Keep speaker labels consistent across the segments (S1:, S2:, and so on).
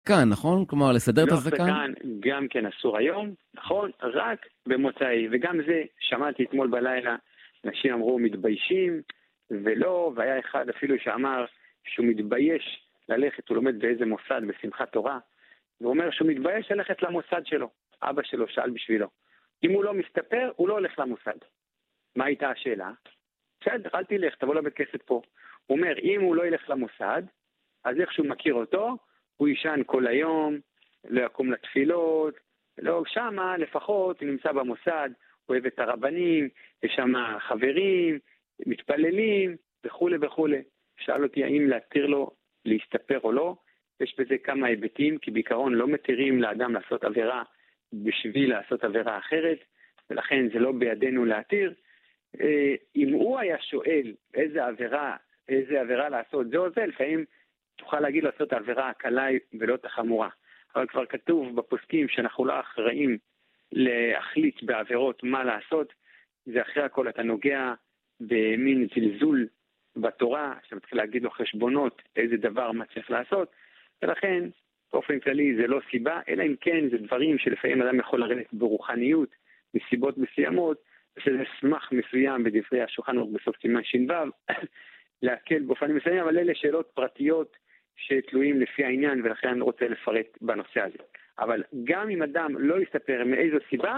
S1: זקן, נכון? כלומר, לסדר את הזקן?
S2: לוח זקן גם כן אסור היום, נכון? רק במוצאי, וגם זה שמעתי אתמול בלילה, אנשים אמרו מתביישים, ולא, והיה אחד אפילו שאמר שהוא מתבייש ללכת, הוא לומד באיזה מוסד בשמחת תורה, והוא אומר שהוא מתבייש ללכת למוסד שלו, אבא שלו שאל בשבילו. אם הוא לא מסתפר, הוא לא הולך למוסד. מה הייתה השאלה? בסדר, אל תלך, תבוא לבית כנסת פה. הוא אומר, אם הוא לא ילך למוסד, אז איך שהוא מכיר אותו, הוא ישן כל היום, לא יקום לתפילות, לא, שמה לפחות הוא נמצא במוסד, הוא אוהב את הרבנים, יש שם חברים, מתפללים, וכו' וכו'. שאל אותי האם להתיר לו להסתפר או לא, יש בזה כמה היבטים, כי בעיקרון לא מתירים לאדם לעשות עבירה בשביל לעשות עבירה אחרת, ולכן זה לא בידינו להתיר. אם הוא היה שואל איזה עבירה לעשות, זה או זה, לפעמים תוכל להגיד לעשות עבירה קלה ולא תחמורה. אבל כבר כתוב בפוסקים שאנחנו לא אחראים להחליט בעבירות מה לעשות, זה אחרי הכל אתה נוגע במין זלזול בתורה, שמתחיל להגיד לו חשבונות, איזה דבר מה צריך לעשות, ולכן באופן כללי זה לא סיבה, אלא אם כן זה דברים שלפעמים אדם יכול לרדת ברוחניות, מסיבות מסוימות, שזה סמך מסוים בדברי השולחן ערוך בסוף סימן ש"ו, להקל באופנים מסוימים, אבל אלה שאלות פרטיות שתלויים לפי העניין, ולכן אני רוצה לפרט בנושא הזה. אבל גם אם אדם לא יסתפר מאיזו סיבה,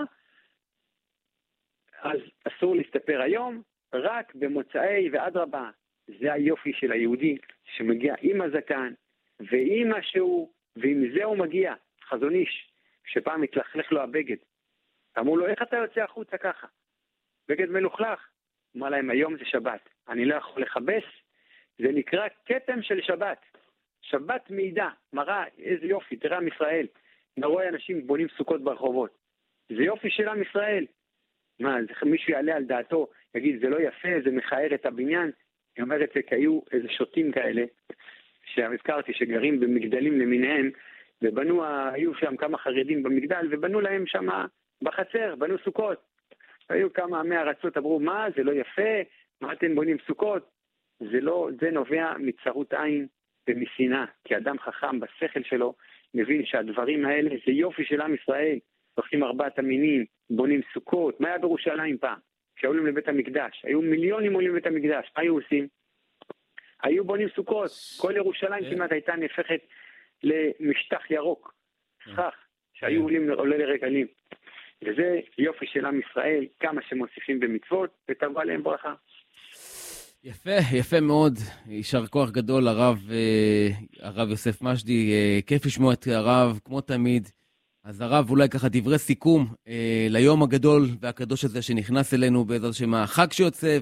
S2: אז אסור להסתפר היום, רק במוצאי ואדרבה. זה היופי של היהודי, שמגיע עם הזקן, ועם משהו, ועם זה הוא מגיע, חזון איש, שפעם התלכלך לו הבגד. אמרו לו, איך אתה יוצא החוצה ככה? בגד מלוכלך. אמר להם, היום זה שבת, אני לא יכול לחבש, זה נקרא כתם של שבת. שבת מידע, מראה, איזה יופי, תראה עם ישראל. נראה אנשים בונים סוכות ברחובות. זה יופי של עם ישראל. מה, מישהו יעלה על דעתו, יגיד, זה לא יפה, זה מכער את הבניין. אני אומר את זה, כי היו איזה שוטים כאלה, שהזכרתי שגרים במגדלים למיניהם, ובנו, היו שם כמה חרדים במגדל, ובנו להם שם בחצר, בנו סוכות. היו כמה מהארצות, אמרו, מה, זה לא יפה, מה אתם בונים סוכות? זה נובע מצרות עין ומשנאה, כי אדם חכם בשכל שלו, מבין שהדברים האלה זה יופי של עם ישראל, לוקחים 4 המינים, בונים סוכות. מה היה בירושלים פעם? כשעולים לבית המקדש, היו מיליונים עולים לבית המקדש, מה היו עושים? היו בונים סוכות, כל ירושלים כמעט הייתה נהפכת למשטח ירוק, סכך, שהיו עולה לרגלים. וזה יופי של עם ישראל, כמה שמוסיפים במצוות, ותבוא עליהם ברכה.
S1: יפה, יפה מאוד. יישר כוח גדול, הרב יוסף משדי. כיף לשמוע את הרב, כמו תמיד. אז הרב, אולי ככה דברי סיכום ליום הגדול והקדוש הזה שנכנס אלינו, בעזרת השם החג שיוצא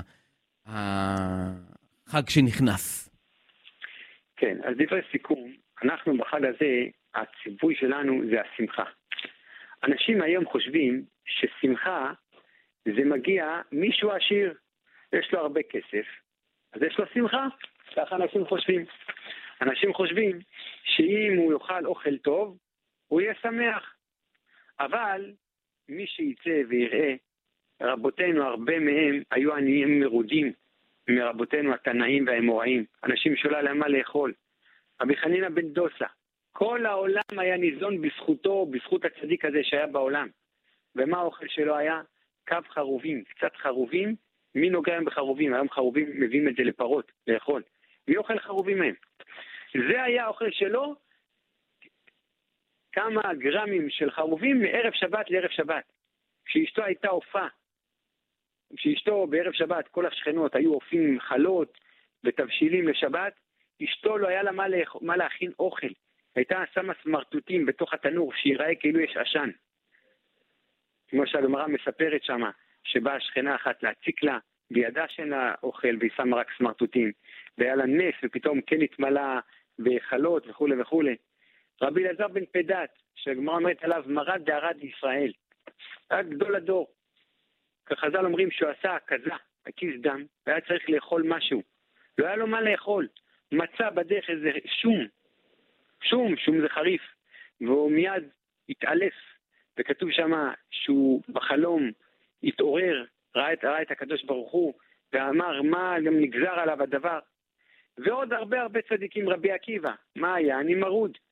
S1: והחג שנכנס.
S2: כן, אז דברי סיכום. אנחנו בחג הזה, הציווי שלנו זה השמחה. אנשים היום חושבים ששמחה זה מגיע מישהו עשיר, יש לו הרבה כסף, אז יש לו שמחה. ככה אנשים חושבים. אנשים חושבים שאם הוא יאכל אוכל טוב, הוא יהיה שמח. אבל מי שיצא ויראה, רבותינו הרבה מהם היו עניים מרודים מרבותינו התנאים והאמוראים. אנשים שאלה להם מה לאכול. רבי חנינא בן דוסה, כל העולם היה ניזון בזכותו, בזכות הצדיק הזה שהיה בעולם. ומה האוכל שלו היה? קו חרובים, קצת חרובים. מי נוגע היום בחרובים? היום חרובים מביאים את זה לפרות, לאכול. מי אוכל חרובים מהם? זה היה האוכל שלו, כמה גרמים של חרובים מערב שבת לערב שבת. כשאשתו הייתה עופה, כשאשתו בערב שבת, כל השכנות היו עופים חלות ותבשילים לשבת, אשתו לא היה לה מה להכין אוכל. הייתה שמה סמרטוטים בתוך התנור שיראה כאילו יש עשן. כמו שהגמרא מספרת שמה, שבאה שכנה אחת להציק לה, בידה שאין לה אוכל והיא שמה רק סמרטוטים. והיה לה נס ופתאום כן התמלא בחלות וכו' וכו'. רבי אלעזר בן פדת, שהגמרא אומרת עליו מרד דארד לישראל. היה גדול הדור. כחז"ל אומרים שהוא עשה כזה, הכיס דם, והיה צריך לאכול משהו. לא היה לו מה לאכול. מצא בדרך איזה שום זה חריף. והוא מיד התעלף. וכתוב שמה שהוא בחלום התעורר, ראה את הקדוש ברוך הוא, ואמר מה גם נגזר עליו הדבר. ועוד הרבה צדיקים, רבי עקיבא, מה היה? אני מרוד.